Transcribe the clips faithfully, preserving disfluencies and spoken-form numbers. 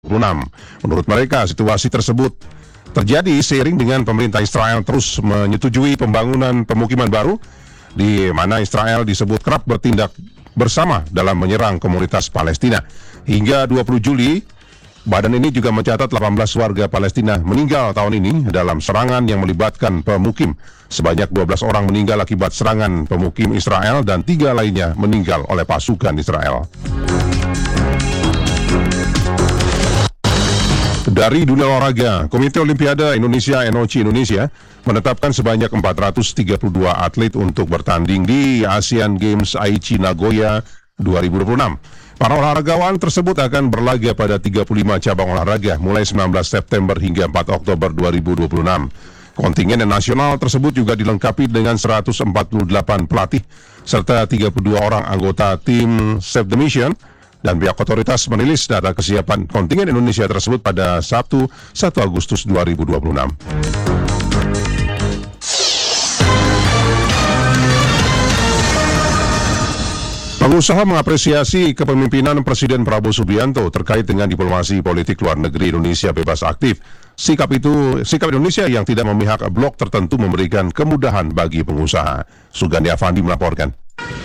enam. Menurut mereka, situasi tersebut terjadi seiring dengan pemerintah Israel terus menyetujui pembangunan pemukiman baru, di mana Israel disebut kerap bertindak bersama dalam menyerang komunitas Palestina. Hingga dua puluh Juli, badan ini juga mencatat delapan belas warga Palestina meninggal tahun ini dalam serangan yang melibatkan pemukim. Sebanyak dua belas orang meninggal akibat serangan pemukim Israel dan tiga lainnya meninggal oleh pasukan Israel. Dari dunia olahraga, Komite Olimpiade Indonesia (N O C) Indonesia menetapkan sebanyak empat ratus tiga puluh dua atlet untuk bertanding di Asian Games Aichi Nagoya dua ribu dua puluh enam. Para olahragawan tersebut akan berlaga pada tiga puluh lima cabang olahraga mulai sembilan belas September hingga empat Oktober dua ribu dua puluh enam. Kontingen nasional tersebut juga dilengkapi dengan seratus empat puluh delapan pelatih serta tiga puluh dua orang anggota tim Save the Mission. Dan pihak otoritas merilis data kesiapan kontingen Indonesia tersebut pada Sabtu satu Agustus dua ribu dua puluh enam. Pengusaha mengapresiasi kepemimpinan Presiden Prabowo Subianto terkait dengan diplomasi politik luar negeri Indonesia bebas aktif. Sikap itu, sikap Indonesia yang tidak memihak blok tertentu memberikan kemudahan bagi pengusaha. Sugandi Afandi melaporkan.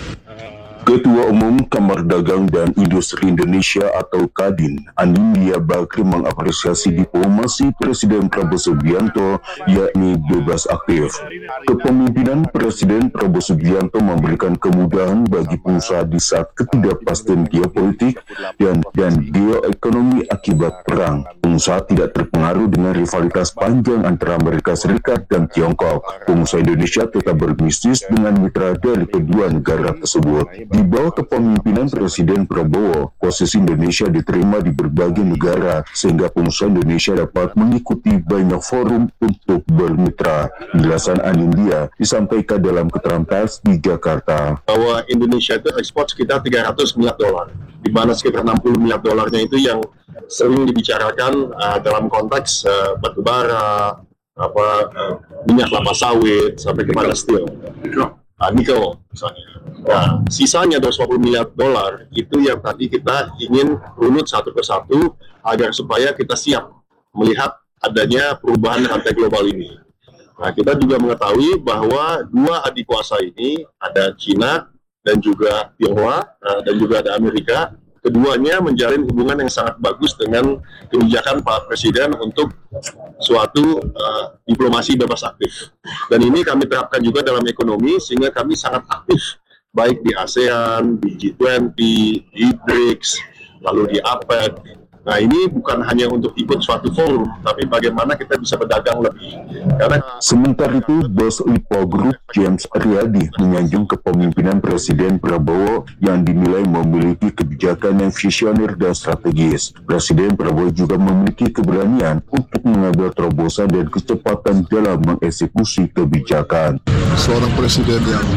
Ketua Umum Kamar Dagang dan Industri Indonesia atau Kadin, Anindya Bakri mengapresiasi diplomasi Presiden Prabowo Subianto yakni bebas aktif. Kepemimpinan Presiden Prabowo Subianto memberikan kemudahan bagi pengusaha di saat ketidakpastian geopolitik dan, dan geoekonomi akibat perang. Pengusaha tidak terpengaruh dengan rivalitas panjang antara Amerika Serikat dan Tiongkok. Pengusaha Indonesia tetap berbisnis dengan mitra dari kedua negara tersebut. Di bawah kepemimpinan Presiden Prabowo, posisi Indonesia diterima di berbagai negara sehingga pengusaha Indonesia dapat mengikuti banyak forum untuk bermitra. Penjelasan Anindya disampaikan dalam keterangan pers di Jakarta. Bahwa Indonesia itu ekspor sekitar tiga ratus miliar dolar, di mana sekitar enam puluh miliar dolarnya itu yang sering dibicarakan uh, dalam konteks uh, batu bara, apa uh, minyak kelapa sawit sampai kepada steel. Uh, nikel misalnya. Nah, sisanya dua ratus lima puluh miliar dolar itu yang tadi kita ingin runut satu persatu agar supaya kita siap melihat adanya perubahan rantai global ini. Nah, kita juga mengetahui bahwa dua adik kuasa ini, ada China dan juga Tiongkok uh, dan juga ada Amerika. Keduanya menjalin hubungan yang sangat bagus dengan kebijakan Pak Presiden untuk suatu uh, diplomasi bebas aktif. Dan ini kami terapkan juga dalam ekonomi, sehingga kami sangat aktif, baik di ASEAN, di G dua puluh, di B R I C S, lalu di APEC. Nah, ini bukan hanya untuk ikut suatu forum, tapi bagaimana kita bisa berdagang lebih. Karena sementara itu, Bos Lipo Group James Riyadi menyanjung kepemimpinan Presiden Prabowo yang dinilai memiliki kebijakan yang visioner dan strategis. Presiden Prabowo juga memiliki keberanian untuk mengambil terobosan dan kecepatan dalam mengeksekusi kebijakan. Seorang presiden yang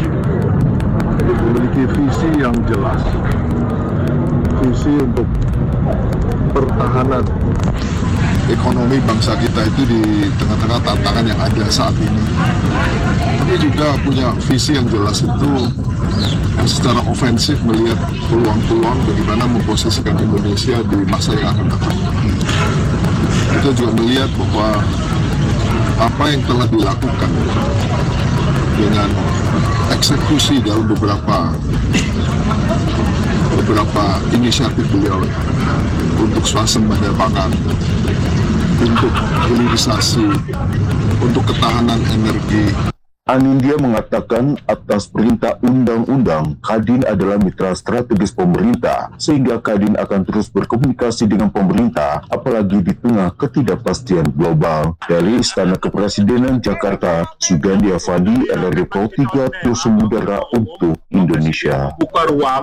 memiliki visi yang jelas, visi untuk pertahanan ekonomi bangsa kita itu di tengah-tengah tantangan yang ada saat ini. Dia juga punya visi yang jelas itu yang secara ofensif melihat peluang-peluang bagaimana memposisikan Indonesia di masa yang akan datang. Kita juga melihat bahwa apa yang telah dilakukan dengan eksekusi dalam beberapa beberapa inisiatif beliau untuk swasembada pangan, untuk hilirisasi, untuk ketahanan energi. Anindya mengatakan atas perintah undang-undang, Kadin adalah mitra strategis pemerintah, sehingga Kadin akan terus berkomunikasi dengan pemerintah, apalagi di tengah ketidakpastian global. Dari Istana Kepresidenan Jakarta, Sugandi Afandi, L R D tiga Terus Mudara untuk Indonesia. buka ruang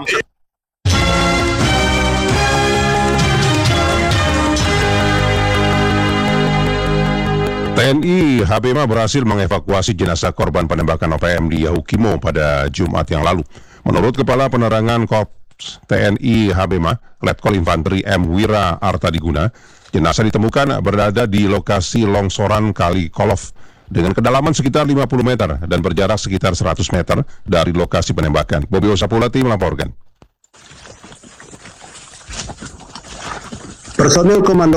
T N I H B M A berhasil mengevakuasi jenazah korban penembakan O P M di Yahukimo pada Jumat yang lalu. Menurut Kepala Penerangan Korps T N I H B M A, Letkol Infanteri M. Wira Artadiguna, jenazah ditemukan berada di lokasi longsoran Kali Kolov dengan kedalaman sekitar lima puluh meter dan berjarak sekitar seratus meter dari lokasi penembakan. Bobi Osapulati melaporkan. Personil Komando